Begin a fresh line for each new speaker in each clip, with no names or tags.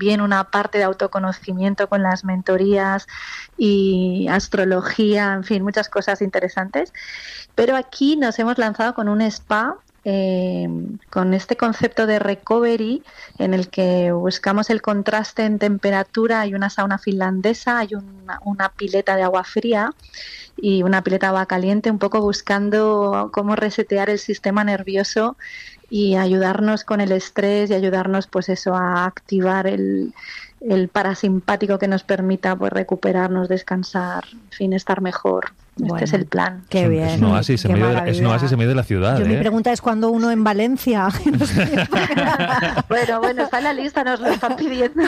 también una parte de autoconocimiento con las mentorías y astrología, en fin, muchas cosas interesantes. Pero aquí nos hemos lanzado con un spa con este concepto de recovery en el que buscamos el contraste en temperatura. Hay una sauna finlandesa, hay una pileta de agua fría y una pileta de agua caliente, un poco buscando cómo resetear el sistema nervioso y ayudarnos con el estrés y ayudarnos pues eso a activar el parasimpático que nos permita pues recuperarnos, descansar, en fin, estar mejor. Bueno, este es el plan.
Qué bien.
Es un oasis en medio de la ciudad.
Mi pregunta es ¿cuándo uno en Valencia?
Bueno, está en la lista, nos lo están pidiendo.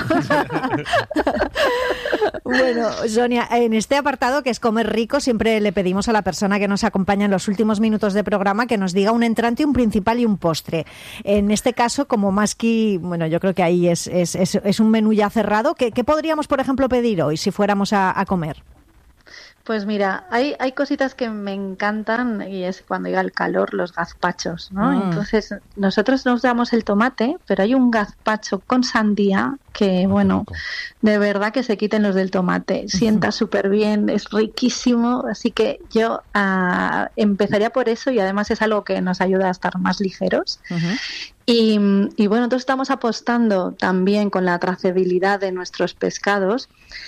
Bueno, Sonia, en este apartado que es comer rico, siempre le pedimos a la persona que nos acompaña en los últimos minutos de programa que nos diga un entrante, un principal y un postre. En este caso, como Maski, bueno, yo creo que ahí es un menú ya cerrado. ¿Qué podríamos, por ejemplo, pedir hoy si fuéramos a comer?
Pues mira, hay cositas que me encantan y es cuando llega el calor, los gazpachos, ¿no? Entonces, nosotros nos damos el tomate, pero hay un gazpacho con sandía que, bueno, de verdad que se quiten los del tomate. Sienta súper bien, es riquísimo, así que yo empezaría por eso y además es algo que nos ayuda a estar más ligeros. Y bueno, nosotros estamos apostando también con la trazabilidad de nuestros pescados.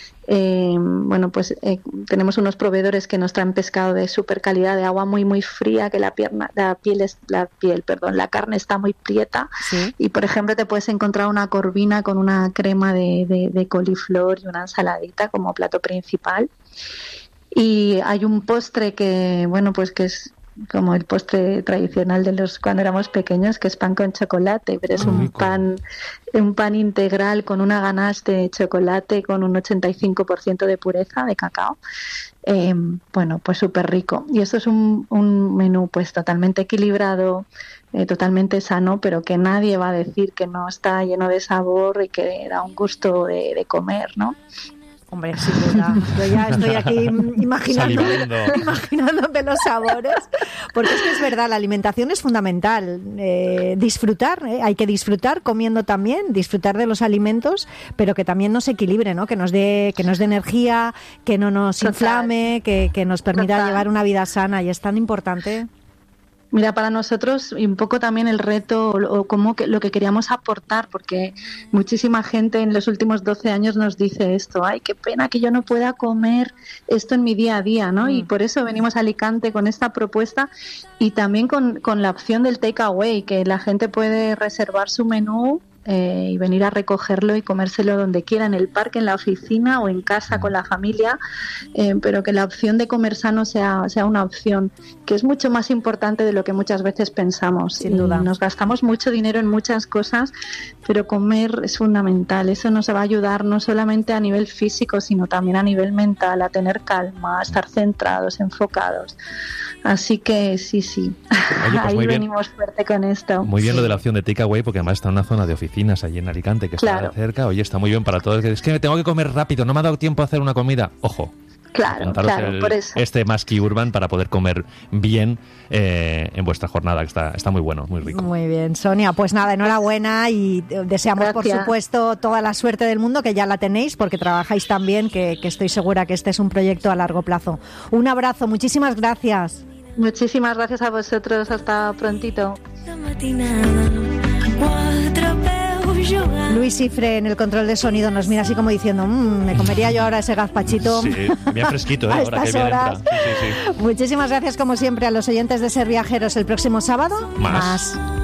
Tenemos unos proveedores que nos traen pescado de super calidad, de agua muy muy fría, que la carne está muy prieta. ¿Sí? Y por ejemplo te puedes encontrar una corvina con una crema de coliflor y una ensaladita como plato principal. Y hay un postre que que es como el postre tradicional de los cuando éramos pequeños, que es pan con chocolate, pero es un pan integral con una ganache de chocolate con un 85% de pureza de cacao. Pues súper rico. Y esto es un menú pues totalmente equilibrado, totalmente sano, pero que nadie va a decir que no está lleno de sabor y que da un gusto de comer, ¿no?
Hombre, sin duda. Yo ya estoy aquí imaginándome los sabores, porque es verdad, la alimentación es fundamental. Disfrutar, hay que disfrutar comiendo también, disfrutar de los alimentos, pero que también nos equilibre, ¿no? Que nos dé energía, que no nos inflame, que nos permita llevar una vida sana, y es tan importante.
Mira, para nosotros y un poco también el reto o lo que queríamos aportar, porque muchísima gente en los últimos 12 años nos dice esto, ay, qué pena que yo no pueda comer esto en mi día a día, ¿no? Y por eso venimos a Alicante con esta propuesta y también con la opción del take away, que la gente puede reservar su menú y venir a recogerlo y comérselo donde quiera, en el parque, en la oficina o en casa con la familia, pero que la opción de comer sano sea una opción que es mucho más importante de lo que muchas veces pensamos.
Sin duda.
Nos gastamos mucho dinero en muchas cosas, pero comer es fundamental. Eso nos va a ayudar no solamente a nivel físico, sino también a nivel mental, a tener calma, a estar centrados, enfocados. Así que sí.
Oye, pues
ahí venimos fuerte con esto.
Muy bien lo de la opción de takeaway, porque además está en una zona de oficinas allí en Alicante, que está cerca. Oye, está muy bien para todos. Es que tengo que comer rápido, no me ha dado tiempo a hacer una comida. Ojo.
Claro, por eso.
Este Maski Urban para poder comer bien en vuestra jornada, que está muy bueno, muy rico.
Muy bien, Sonia, pues nada, enhorabuena y deseamos, por supuesto, toda la suerte del mundo, que ya la tenéis, porque trabajáis tan bien, que estoy segura que este es un proyecto a largo plazo. Un abrazo, muchísimas gracias.
Muchísimas gracias a vosotros, hasta prontito.
Luis Cifre en el control de sonido nos mira así como diciendo me comería yo ahora ese gazpachito.
Sí, bien fresquito,
a
ahora
estas
que
horas.
Sí.
Muchísimas gracias como siempre a los oyentes de Ser Viajeros. El próximo sábado, más.